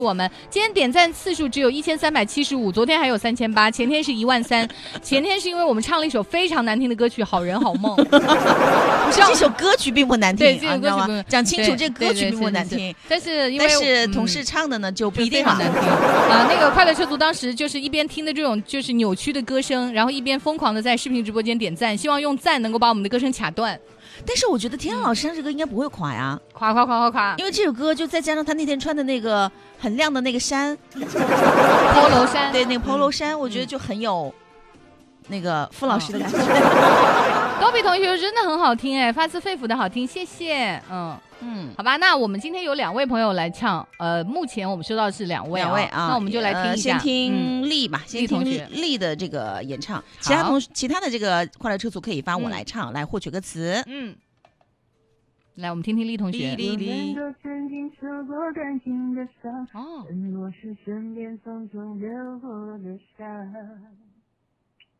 我们今天点赞次数只有1375，昨天还有3800，前天是13000。前天是因为我们唱了一首非常难听的歌曲《好人好梦》。 不是这首歌曲并不难听， 对，这首歌曲不讲清楚，这歌曲并不难听， 但是同事唱的呢就不一定好难听啊。那个快乐车族当时就是一边听的这种就是扭曲的歌声，然后一边疯狂的在视频直播间点赞，希望用赞能够把我们的歌声卡断。 但是我觉得田老师唱这歌应该不会垮呀， 垮， 因为这首歌就再加上他那天穿的那个很亮的那个衫 ，polo 衫， 对，那个 polo 衫，我觉得就很有那个傅老师的感觉。 高比同学真的很好听哎，发自肺腑的好听，谢谢。好吧，那我们今天有2位朋友来唱，目前我们收到的是2位啊，那我们就来听一下， 先听丽吧，先听丽的这个演唱，其他的这个快乐车族可以发我来唱，来获取歌词。 来，我们听听丽同学。